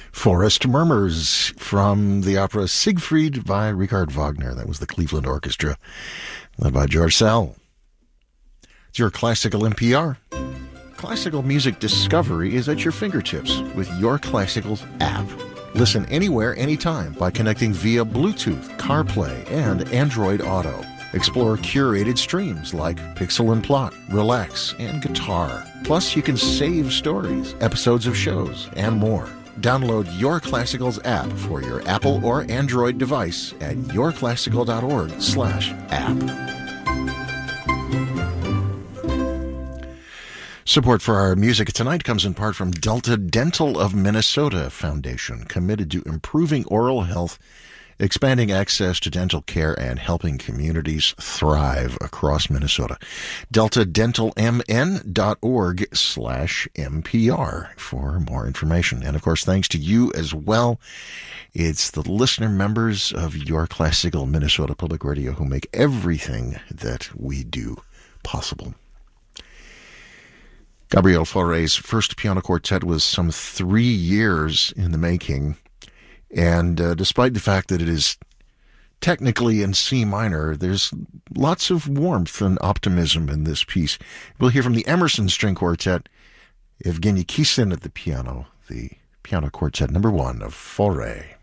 Forest Murmurs from the opera Siegfried by Richard Wagner. That was the Cleveland Orchestra, led by George Sell. It's your Classical NPR. Classical music discovery is at your fingertips with Your Classicals app. Listen anywhere, anytime by connecting via Bluetooth, CarPlay, and Android Auto. Explore curated streams like Pixel and Plot, Relax, and Guitar. Plus, you can save stories, episodes of shows, and more. Download Your Classicals app for your Apple or Android device at yourclassical.org/app. Support for our music tonight comes in part from Delta Dental of Minnesota Foundation, committed to improving oral health, expanding access to dental care, and helping communities thrive across Minnesota. DeltaDentalMN.org/MPR for more information. And of course, thanks to you as well. It's the listener members of Your Classical Minnesota Public Radio who make everything that we do possible. Gabriel Fauré's first piano quartet was some 3 years in the making. And despite the fact that it is technically in C minor, there's lots of warmth and optimism in this piece. We'll hear from the Emerson String Quartet, Evgeny Kissin at the piano, the piano quartet number 1 of Fauré.